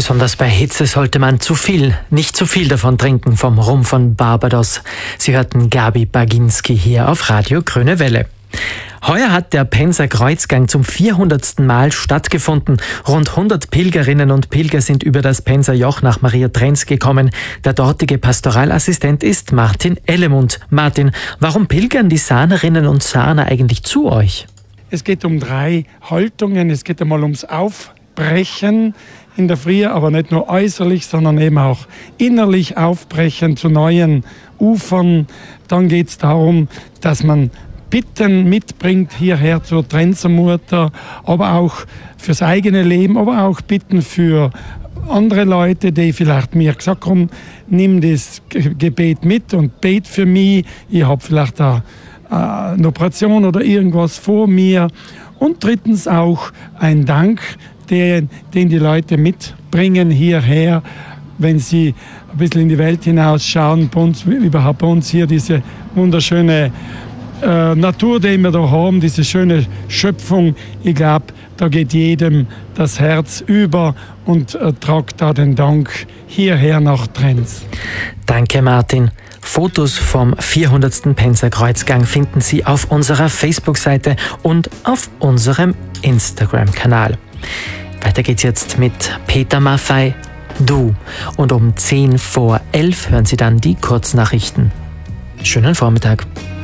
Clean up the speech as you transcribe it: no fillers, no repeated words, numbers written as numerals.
Besonders bei Hitze sollte man nicht zu viel davon trinken vom Rum von Barbados. Sie hörten Gabi Baginski hier auf Radio Grüne Welle. Heuer hat der Penzer Kreuzgang zum 400. Mal stattgefunden. Rund 100 Pilgerinnen und Pilger sind über das Penzer Joch nach Maria-Trenz gekommen. Der dortige Pastoralassistent ist Martin Ellemund. Martin, warum pilgern die Sahnerinnen und Sahner eigentlich zu euch? Es geht um 3 Haltungen. Es geht einmal ums Aufbrechen in der Früh, aber nicht nur äußerlich, sondern eben auch innerlich aufbrechen zu neuen Ufern. Dann geht es darum, dass man Bitten mitbringt hierher zur Trenzermutter, aber auch fürs eigene Leben, aber auch Bitten für andere Leute, die vielleicht mir gesagt haben, nimm das Gebet mit und bet für mich. Ich habe vielleicht eine Operation oder irgendwas vor mir. Und drittens auch ein Dank, den die Leute mitbringen hierher, wenn sie ein bisschen in die Welt hinausschauen, überhaupt bei uns hier diese wunderschöne Natur, die wir da haben, diese schöne Schöpfung. Ich glaube, da geht jedem das Herz über und tragt da den Dank hierher nach Trenz. Danke, Martin. Fotos vom 400. Penzer Kreuzgang finden Sie auf unserer Facebook-Seite und auf unserem Instagram-Kanal. Weiter geht's jetzt mit Peter Maffay, Du. Und um 10 vor 11 hören Sie dann die Kurznachrichten. Schönen Vormittag.